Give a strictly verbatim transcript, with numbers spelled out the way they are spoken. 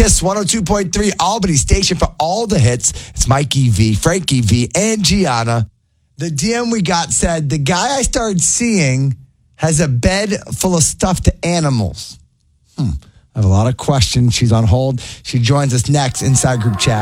Kiss one oh two point three, Albany station for all the hits. It's Mikey V, Frankie V, and Gianna. The D M we got said, the guy I started seeing has a bed full of stuffed animals. Hmm. I have a lot of questions. She's on hold. She joins us next inside group chat.